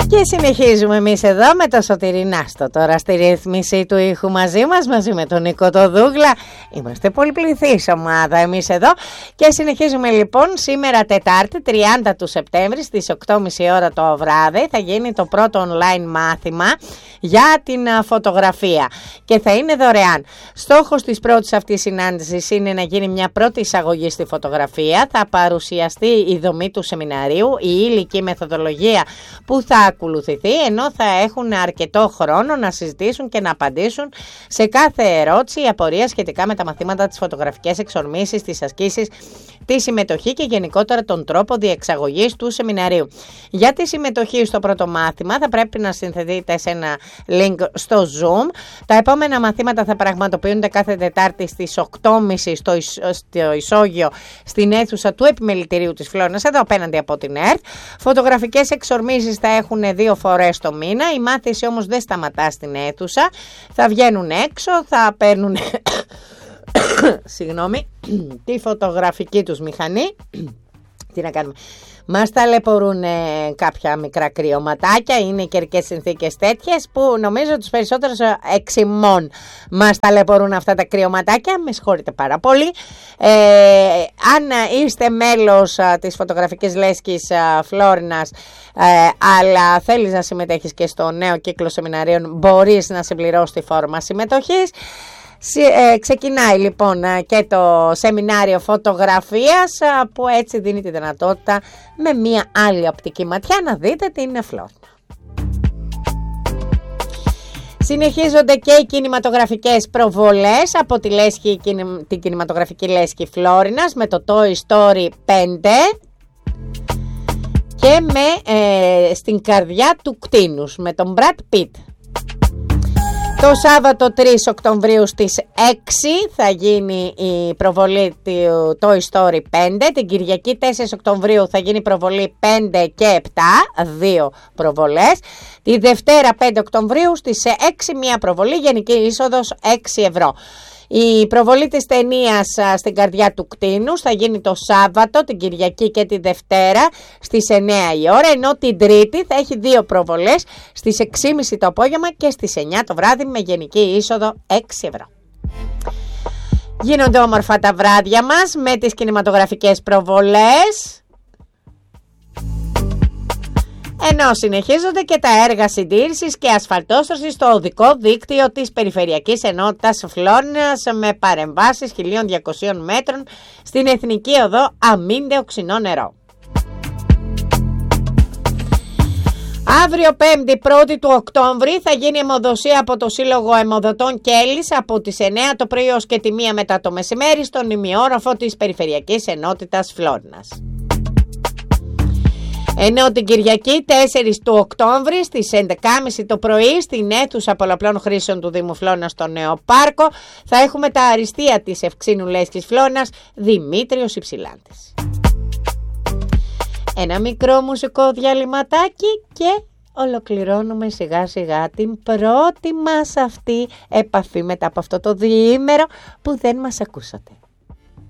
Και συνεχίζουμε εμείς εδώ με το Σωτήρη Νάστο τώρα στη ρύθμιση του ήχου μαζί μας, μαζί με τον Νίκο το Δούγλα. Είμαστε πολυπληθής ομάδα εμείς εδώ και συνεχίζουμε λοιπόν σήμερα Τετάρτη 30 του Σεπτέμβρη στις 8.30 ώρα το βράδυ. Θα γίνει το πρώτο online μάθημα για την φωτογραφία και θα είναι δωρεάν. Στόχος της πρώτης αυτής συνάντησης είναι να γίνει μια πρώτη εισαγωγή στη φωτογραφία. Θα παρουσιαστεί η δομή του σεμιναρίου, η υλική μεθοδολογία που θα ακολουθηθεί, ενώ θα έχουν αρκετό χρόνο να συζητήσουν και να απαντήσουν σε κάθε ερώτηση ή απορία σχετικά με τα μαθήματα, τις φωτογραφικές εξορμήσεις, τις ασκήσεις, τη συμμετοχή και γενικότερα τον τρόπο διεξαγωγής του σεμιναρίου. Για τη συμμετοχή στο πρώτο μάθημα θα πρέπει να συνθεθείτε σε ένα link στο Zoom. Τα επόμενα μαθήματα θα πραγματοποιούνται κάθε Τετάρτη στις 8.30 στο ισόγειο στην αίθουσα του Επιμελητηρίου της Φλόρινας, εδώ απέναντι από την ΕΡΤ. Φωτογραφικές εξορμήσεις θα έχουν 2 φορές το μήνα. Η μάθηση όμως δεν σταματά στην αίθουσα. Θα βγαίνουν έξω, θα παίρνουν συγγνώμη, τη φωτογραφική τους μηχανή. Τι να κάνουμε. Μας ταλαιπωρούν κάποια μικρά κρυωματάκια. Είναι οι καιρικές συνθήκες τέτοιες που νομίζω τους περισσότερους εξημών μας ταλαιπωρούν αυτά τα κρυωματάκια. Με συγχωρείτε πάρα πολύ. Αν είστε μέλος της φωτογραφικής λέσχης Φλόρινας, αλλά θέλεις να συμμετέχεις και στο νέο κύκλο σεμιναρίων, μπορείς να συμπληρώσεις τη φόρμα συμμετοχής. Ξεκινάει λοιπόν και το σεμινάριο φωτογραφίας που έτσι δίνει τη δυνατότητα με μια άλλη οπτική ματιά να δείτε την Φλόρινα. Συνεχίζονται και οι κινηματογραφικές προβολές από την κινηματογραφική λέσχη Φλόρινας με το Toy Story 5 και με στην καρδιά του κτήνους με τον Brad Pitt. Το Σάββατο 3 Οκτωβρίου στις 6 θα γίνει η προβολή του Toy Story 5. Την Κυριακή 4 Οκτωβρίου θα γίνει η προβολή 5 και 7, 2 προβολές. Τη Δευτέρα 5 Οκτωβρίου στις 6 μια προβολή, γενική είσοδος 6 ευρώ. Η προβολή της ταινίας στην καρδιά του κτήνους θα γίνει το Σάββατο, την Κυριακή και τη Δευτέρα στις 9 η ώρα, ενώ την Τρίτη θα έχει 2 προβολές στις 6.30 το απόγευμα και στις 9 το βράδυ με γενική είσοδο 6 ευρώ. Γίνονται όμορφα τα βράδια μας με τις κινηματογραφικές προβολές, ενώ συνεχίζονται και τα έργα συντήρησης και ασφαλτόστρωσης στο οδικό δίκτυο της Περιφερειακής Ενότητας Φλόρινας με παρεμβάσεις 1.200 μέτρων στην Εθνική Οδό Αμίντεο Ξινό Νερό. Αύριο 5η 1η του Οκτώβρη θα γίνει αιμοδοσία από το Σύλλογο Αιμοδοτών Κέλλης από τις 9 το πρωί ως και τη 1 μετά το μεσημέρι στον ημιόροφο της Περιφερειακής Ενότητας Φλόρινας. Ενώ την Κυριακή 4 του Οκτώβρη στις 11.30 το πρωί στην αίθουσα πολλαπλών χρήσεων του Δήμου Φλόρινας στο Νέο Πάρκο θα έχουμε τα αριστεία της Ευξήνου Λέσχης Φλόρινας Δημήτριος Υψηλάντης. Ένα μικρό μουσικό διαλυματάκι και ολοκληρώνουμε σιγά σιγά την πρώτη μας αυτή επαφή μετά από αυτό το διήμερο που δεν μας ακούσατε.